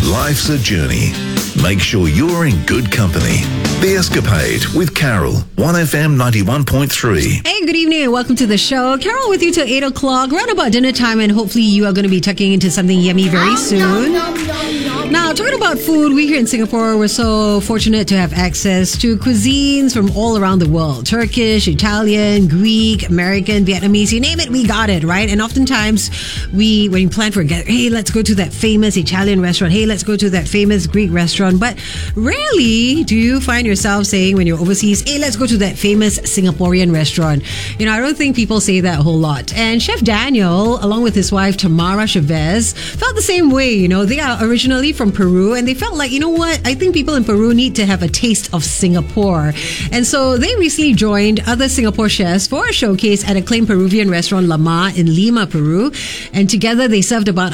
Life's a journey. Make sure you're in good company. The Escapade with Carol, 1FM 91.3. Hey, good evening and welcome to the show. Carol with you till 8 o'clock, right about dinner time, and hopefully you are going to be tucking into something yummy very soon. Now, talking about food, we here in Singapore, we're so fortunate to have access to cuisines from all around the world. Turkish, Italian, Greek, American, Vietnamese, you name it, we got it, right? And oftentimes, when you plan for a get, hey, let's go to that famous Italian restaurant. Hey, let's go to that famous Greek restaurant. But rarely do you find yourself saying when you're overseas, hey, let's go to that famous Singaporean restaurant. You know, I don't think people say that a whole lot. And Chef Daniel, along with his wife Tamara Chavez, felt the same way. You know, they are originally from Peru, and they felt like, you know what, I think people in Peru need to have a taste of Singapore. And so they recently joined other Singapore chefs for a showcase at acclaimed Peruvian restaurant La Mar in Lima, Peru. And together they served about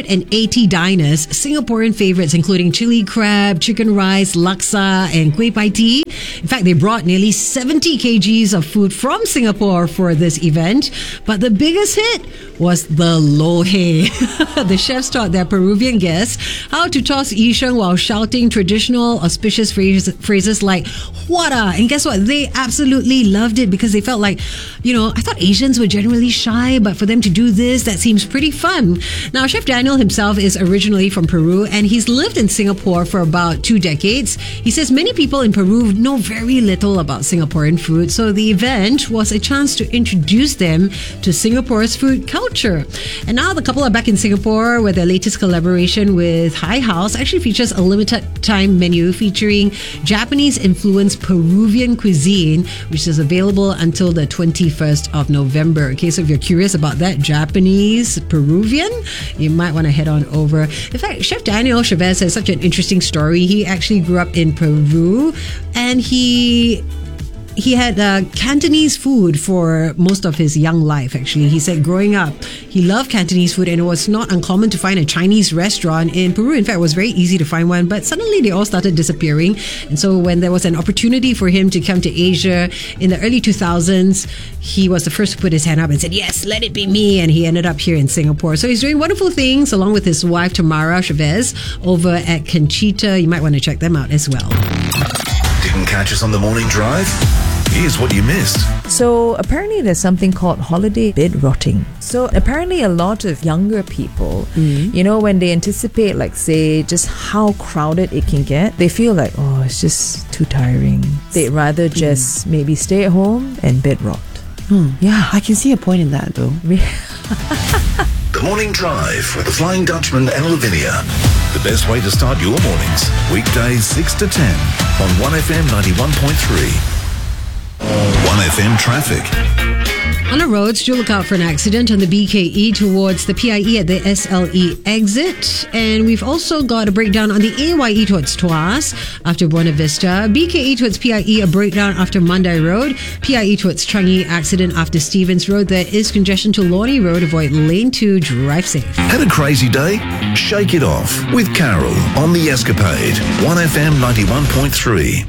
180 diners Singaporean favorites, including chili crab, chicken rice, laksa, and kueh pie tea. In fact, they brought nearly 70 kgs of food from Singapore for this event. But the biggest hit was the lohe. The chefs taught their Peruvian guests how to toss isheng while shouting traditional auspicious phrases like "Huara." And guess what? They absolutely loved it because they felt like, you know, I thought Asians were generally shy, but for them to do this, that seems pretty fun. Now, Chef Daniel himself is originally from Peru, and he's lived in Singapore for about 2 decades. He says many people in Peru know very little about Singaporean food, so the event was a chance to introduce them to Singapore's food culture. And now the couple are back in Singapore, where their latest collaboration with High House actually features a limited time menu featuring Japanese-influenced Peruvian cuisine, which is available until the 21st of November. Okay, so if you're curious about that Japanese Peruvian, you might want to head on over. In fact, Chef Daniel Chavez has such an interesting story. He actually grew up in Peru, and he had Cantonese food for most of his young life, actually. He said growing up, he loved Cantonese food, and it was not uncommon to find a Chinese restaurant in Peru. In fact, it was very easy to find one, but suddenly they all started disappearing. And so when there was an opportunity for him to come to Asia in the early 2000s, he was the first to put his hand up and said, yes, let it be me. And he ended up here in Singapore. So he's doing wonderful things along with his wife, Tamara Chavez, over at Conchita. You might want to check them out as well. Didn't catch us on the morning drive? Here's what you missed. So apparently there's something called holiday bed rotting. So apparently a lot of younger people, you know, when they anticipate, like, say, just how crowded it can get, they feel like, oh, it's just too tiring. They'd rather just maybe stay at home and bed rot. Yeah, I can see a point in that though. The Morning Drive with the Flying Dutchman and Lavinia. The best way to start your mornings. Weekdays 6 to 10 on 1FM 91.3. 1FM traffic. On the roads, do look out for an accident on the BKE towards the PIE at the SLE exit. And we've also got a breakdown on the AYE towards Tuas after Buena Vista. BKE towards PIE, a breakdown after Mandai Road. PIE towards Changi, accident after Stevens Road. There is congestion to Lornie Road. Avoid lane 2, drive safe. Had a crazy day? Shake it off with Carol on The Escapade, 1FM 91.3.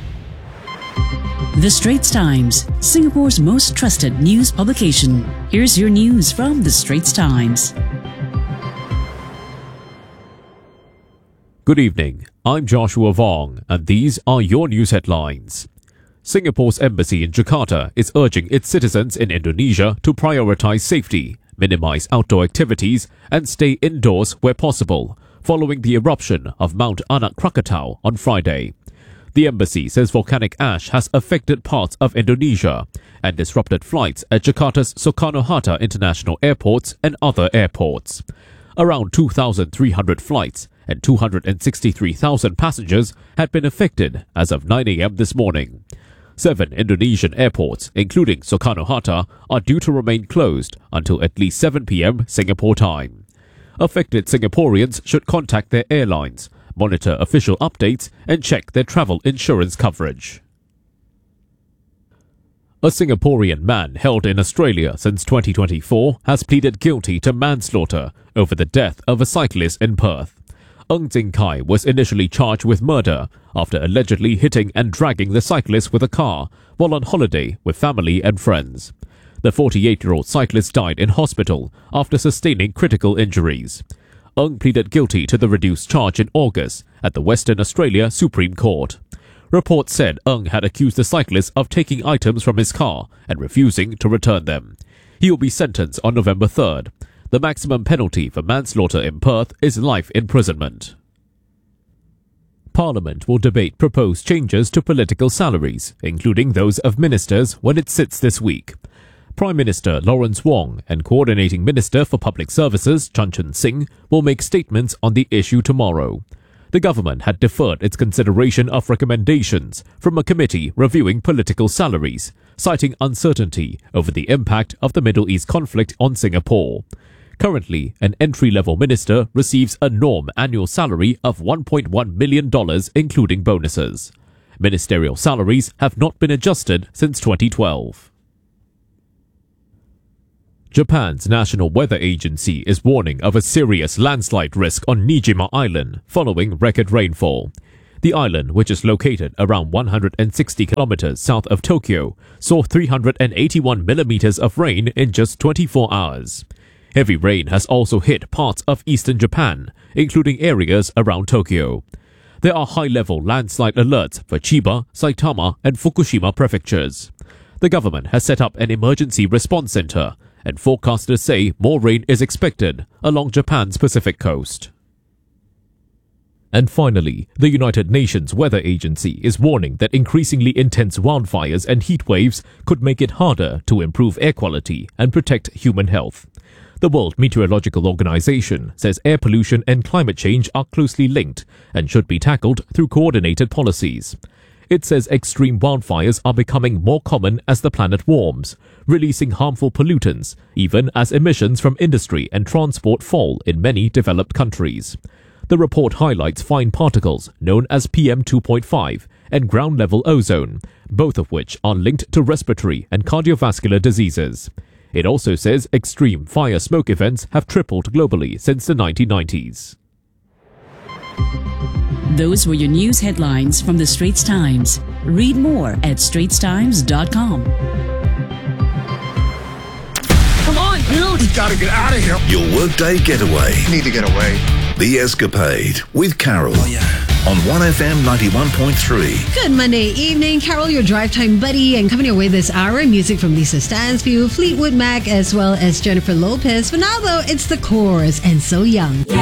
The Straits Times, Singapore's most trusted news publication. Here's your news from The Straits Times. Good evening, I'm Joshua Vong, and these are your news headlines. Singapore's embassy in Jakarta is urging its citizens in Indonesia to prioritize safety, minimize outdoor activities, and stay indoors where possible, following the eruption of Mount Anak Krakatau on Friday. The embassy says volcanic ash has affected parts of Indonesia and disrupted flights at Jakarta's Soekarno-Hatta International Airports and other airports. Around 2,300 flights and 263,000 passengers had been affected as of 9 a.m. this morning. 7 Indonesian airports, including Soekarno-Hatta, are due to remain closed until at least 7 p.m. Singapore time. Affected Singaporeans should contact their airlines, monitor official updates, and check their travel insurance coverage. A Singaporean man held in Australia since 2024 has pleaded guilty to manslaughter over the death of a cyclist in Perth. Ng Jing Kai was initially charged with murder after allegedly hitting and dragging the cyclist with a car while on holiday with family and friends. The 48-year-old cyclist died in hospital after sustaining critical injuries. Ng pleaded guilty to the reduced charge in August at the Western Australia Supreme Court. Reports said Ng had accused the cyclist of taking items from his car and refusing to return them. He will be sentenced on November 3rd. The maximum penalty for manslaughter in Perth is life imprisonment. Parliament will debate proposed changes to political salaries, including those of ministers, when it sits this week. Prime Minister Lawrence Wong and Coordinating Minister for Public Services Chan Chun Sing will make statements on the issue tomorrow. The government had deferred its consideration of recommendations from a committee reviewing political salaries, citing uncertainty over the impact of the Middle East conflict on Singapore. Currently, an entry-level minister receives a norm annual salary of $1.1 million, including bonuses. Ministerial salaries have not been adjusted since 2012. Japan's National Weather Agency is warning of a serious landslide risk on Niijima Island following record rainfall. The island, which is located around 160 kilometers south of Tokyo, saw 381 millimeters of rain in just 24 hours. Heavy rain has also hit parts of eastern Japan, including areas around Tokyo. There are high-level landslide alerts for Chiba, Saitama, and Fukushima prefectures. The government has set up an emergency response center, and forecasters say more rain is expected along Japan's Pacific coast. And finally, the United Nations Weather Agency is warning that increasingly intense wildfires and heat waves could make it harder to improve air quality and protect human health. The World Meteorological Organization says air pollution and climate change are closely linked and should be tackled through coordinated policies. It says extreme wildfires are becoming more common as the planet warms, releasing harmful pollutants, even as emissions from industry and transport fall in many developed countries. The report highlights fine particles known as PM2.5 and ground-level ozone, both of which are linked to respiratory and cardiovascular diseases. It also says extreme fire smoke events have tripled globally since the 1990s. Those were your news headlines from the Straits Times. Read more at straitstimes.com. Come on, dude! We gotta get out of here! Your workday getaway. Need to get away. The Escapade with Carol. On 1FM 91.3. Good Monday evening. Carol, your drive time buddy, and coming your way this hour, music from Lisa Stansfield, Fleetwood Mac, as well as Jennifer Lopez. For now, though, it's The Corrs and So Young.